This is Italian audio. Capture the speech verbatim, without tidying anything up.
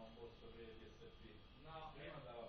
non posso credere di essere qui. No, prima andavo